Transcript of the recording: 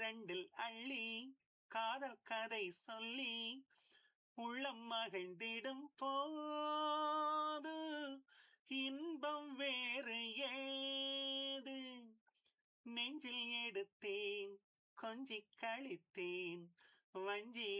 இரண்டில் அள்ளி காதல் கதை சொல்லி உள்ளம் மகிழ்ந்திடும் போது இன்பம் வேறு ஏது நெஞ்சில் எடுத்தேன் கொஞ்சி கழித்தேன் வஞ்சி